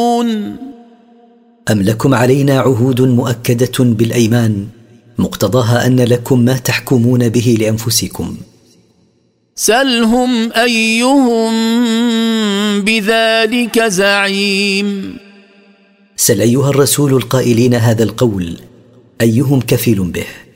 أم لكم علينا عهود مؤكدة بالأيمان مقتضاها أن لكم ما تحكمون به لأنفسكم؟ سلهم أيهم بذلك زعيم. سل أيها الرسول القائلين هذا القول أيهم كفيل به.